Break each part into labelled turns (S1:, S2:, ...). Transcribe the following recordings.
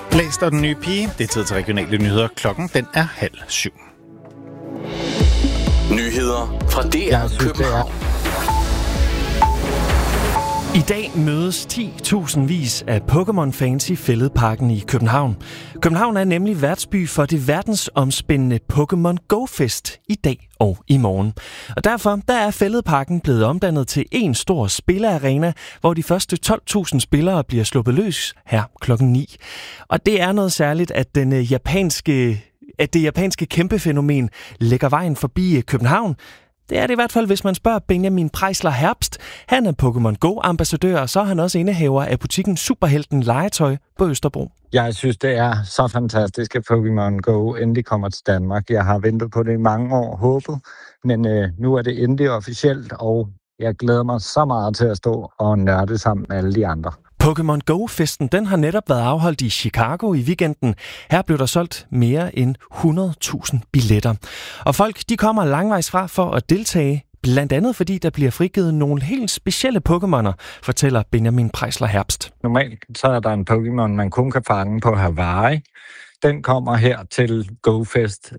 S1: Blæst og den nye pige. Det er tid til regionale nyheder. Klokken den er 6:30.
S2: Nyheder fra DR København.
S3: I dag mødes 10.000 vis af Pokémon-fans i Fælledparken i København. København er nemlig værtsby for det verdensomspændende Pokémon Go-fest i dag og i morgen. Og derfor der er Fælledparken blevet omdannet til en stor spillearena, hvor de første 12.000 spillere bliver sluppet løs her klokken 9. Og det er noget særligt, at det japanske kæmpefænomen lægger vejen forbi København. Det er det i hvert fald, hvis man spørger Benjamin Preisler Herbst. Han er Pokémon Go-ambassadør, og så er han også indehaver af butikken Superhelten Legetøj på Østerbro.
S4: Jeg synes, det er så fantastisk, at Pokémon Go endelig kommer til Danmark. Jeg har ventet på det i mange år, håbet, men nu er det endelig officielt, og jeg glæder mig så meget til at stå og nørde sammen med alle de andre.
S3: Pokémon Go-festen den har netop været afholdt i Chicago i weekenden. Her blev der solgt mere end 100.000 billetter. Og folk de kommer langvejs fra for at deltage, blandt andet fordi der bliver frigivet nogle helt specielle Pokémoner, fortæller Benjamin Preisler Herbst.
S4: Normalt så er der en Pokémon, man kun kan fange på Hawaii. Den kommer her til GoFest.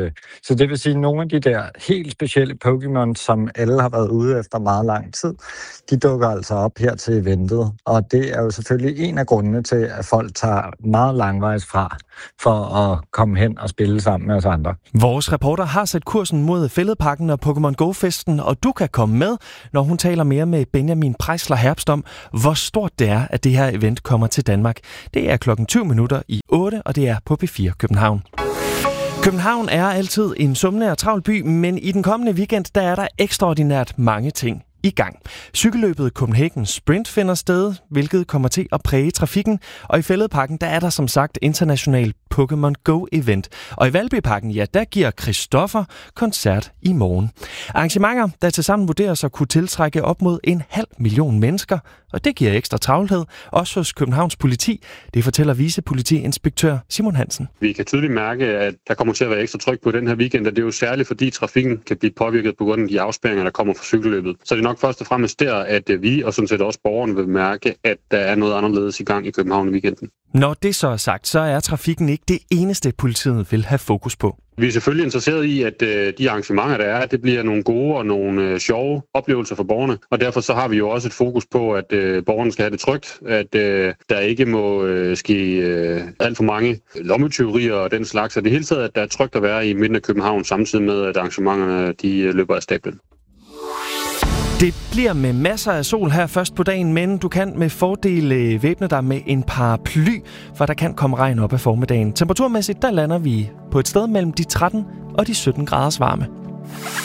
S4: Så det vil sige, at nogle af de der helt specielle Pokémon, som alle har været ude efter meget lang tid, de dukker altså op her til eventet. Og det er jo selvfølgelig en af grundene til, at folk tager meget langvejs fra for at komme hen og spille sammen med os andre.
S3: Vores reporter har sat kursen mod Fælledparken og Pokémon Go-festen, og du kan komme med, når hun taler mere med Benjamin Preisler Herbst om, hvor stort det er, at det her event kommer til Danmark. Det er klokken 7:20, og det er på P4 København. København er altid en summende og travl by, men i den kommende weekend der er der ekstraordinært mange ting i gang. Cykelløbet Copenhagen Sprint finder sted, hvilket kommer til at præge trafikken, og i Fælledparken der er der som sagt international Pokémon Go-event. Og i Valbyparken, ja, der giver Christoffer koncert i morgen. Arrangementer, der tilsammen vurderes at kunne tiltrække op mod 500.000 mennesker, og det giver ekstra travlhed, også hos Københavns politi. Det fortæller vicepolitiinspektør Simon Hansen.
S5: Vi kan tydeligt mærke, at der kommer til at være ekstra tryk på den her weekend, og det er jo særligt fordi trafikken kan blive påvirket på grund af de afspærringer, der kommer fra cykelløbet. Så det er nok først og fremmest der, at vi og sådan set også borgerne vil mærke, at der er noget anderledes i gang i København i weekenden.
S3: Når det så er sagt, så er trafikken ikke det eneste, politiet vil have fokus på.
S5: Vi er selvfølgelig interesseret i, at de arrangementer, der er, det bliver nogle gode og nogle sjove oplevelser for borgerne. Og derfor så har vi jo også et fokus på, at borgerne skal have det trygt, at der ikke må ske alt for mange lommetyverier og den slags. Og det hele taget, at der er trygt at være i midten af København, samtidig med, at arrangementerne de løber af stablen.
S3: Det bliver med masser af sol her først på dagen, men du kan med fordel væbne dig med en paraply, for der kan komme regn op ad formiddagen. Temperaturmæssigt, der lander vi på et sted mellem de 13 og de 17 graders varme.